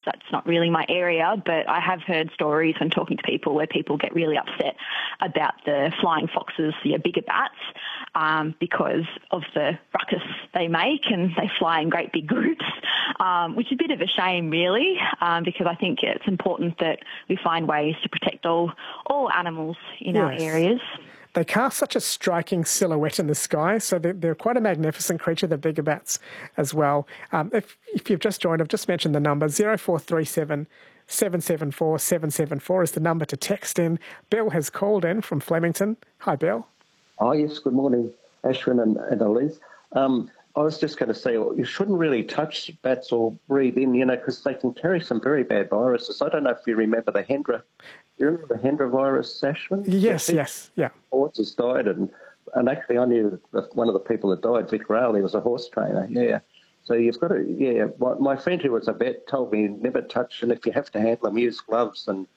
that's not really my area, but I have heard stories when talking to people where people get really upset about the flying foxes, the bigger bats, because of the ruckus they make, and they fly in great big groups, which is a bit of a shame, really, because I think it's important that we find ways to protect all animals in our areas. They cast such a striking silhouette in the sky, so they're quite a magnificent creature, the bigger bats, as well. If you've just joined, I've just mentioned the number, 0437 774 774 is the number to text in. Bill has called in from Flemington. Hi, Bill. Oh, yes, good morning, Ashwin and Elise. I was just going to say, you shouldn't really touch bats or breathe in, because they can carry some very bad viruses. I don't know if you remember the Hendra. Do you remember the Hendra virus, Ashwin? Yes, yeah. Horses died, and actually I knew one of the people that died, Vic Rail, he was a horse trainer, So you've got to, my friend who was a vet told me never touch, and if you have to handle them, use gloves, and,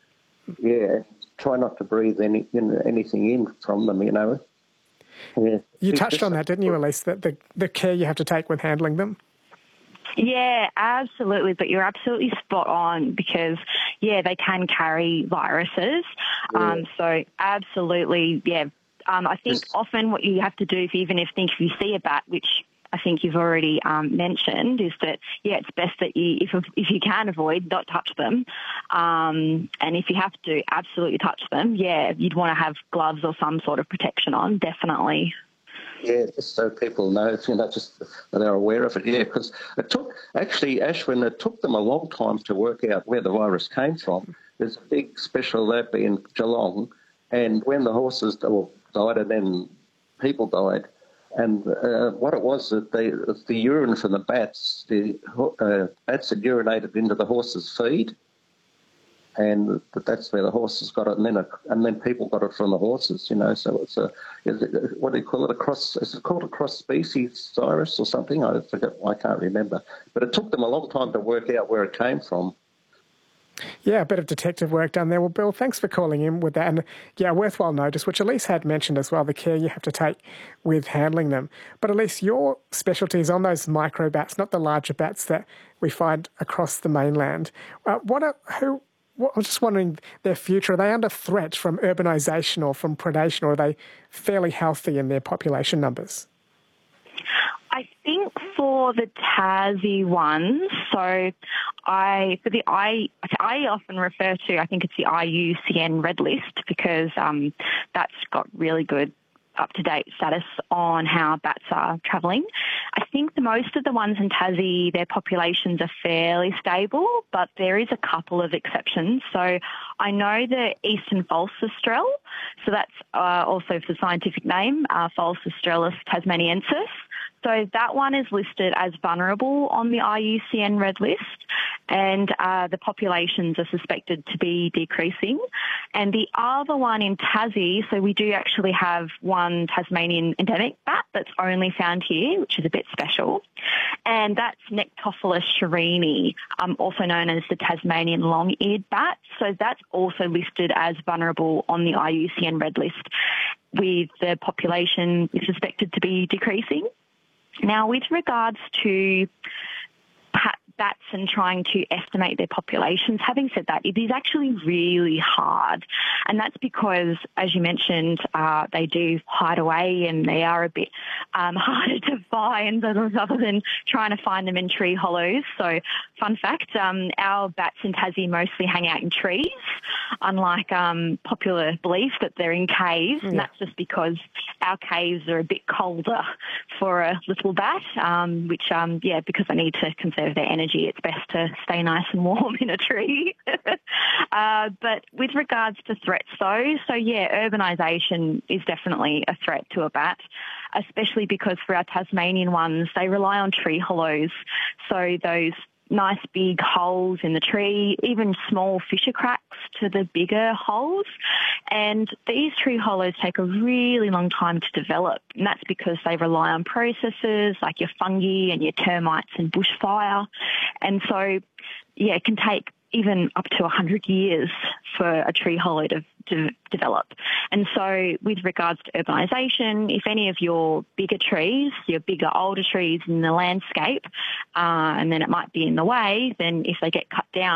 try not to breathe anything in from them, Yeah. You touched on that, didn't you, Elise, that the care you have to take with handling them? Yeah, absolutely. But you're absolutely spot on because, they can carry viruses. So absolutely, I think often what you have to do, if you see a bat, which I think you've already mentioned, is that, it's best that you, if you can avoid, not touch them. And if you have to absolutely touch them, you'd want to have gloves or some sort of protection on, definitely. Yeah, just so people know, just that they're aware of it, because it took, actually, Ashwin, it took them a long time to work out where the virus came from. There's a big special lab in Geelong, and when the horses died and then people died, and what it was, that the urine from the bats, the bats had urinated into the horses' feed, and that's where the horses got it, and then people got it from the horses, So it's what do you call it? Is it called a cross-species virus or something? I forget. I can't remember. But it took them a long time to work out where it came from. Yeah, a bit of detective work done there. Well, Bill, thanks for calling in with that. And worthwhile notice, which Elise had mentioned as well, the care you have to take with handling them. But Elise, your specialty is on those micro bats, not the larger bats that we find across the mainland. I'm just wondering their future. Are they under threat from urbanisation or from predation, or are they fairly healthy in their population numbers? I think for the Tassie ones, I often refer to, I think it's the IUCN Red List, because that's got really good up-to-date status on how bats are travelling. I think most of the ones in Tassie, their populations are fairly stable, but there is a couple of exceptions. So I know the eastern false estrel, so that's also the scientific name, False estrellus tasmaniensis. So that one is listed as vulnerable on the IUCN Red List, and the populations are suspected to be decreasing. And the other one in Tassie, so we do actually have one Tasmanian endemic bat that's only found here, which is a bit special, and that's Nectophilus shirini, also known as the Tasmanian long-eared bat. So that's also listed as vulnerable on the IUCN Red List, with the population suspected to be decreasing. Now, with regards to bats and trying to estimate their populations, having said that, it is actually really hard. And that's because, as you mentioned, they do hide away and they are a bit harder to find other than trying to find them in tree hollows. So, fun fact, our bats in Tassie mostly hang out in trees, unlike popular belief that they're in caves. And that's just because our caves are a bit colder for a little bat, which, because they need to conserve their energy, it's best to stay nice and warm in a tree. But with regards to threats, though, urbanisation is definitely a threat to a bat, especially because for our Tasmanian ones, they rely on tree hollows. So those nice big holes in the tree, even small fissure cracks to the bigger holes. And these tree hollows take a really long time to develop. And that's because they rely on processes like your fungi and your termites and bushfire. And so, it can take even up to 100 years for a tree hollow to develop. And so with regards to urbanisation, if any of your bigger trees, your bigger older trees in the landscape, and then it might be in the way, then if they get cut down,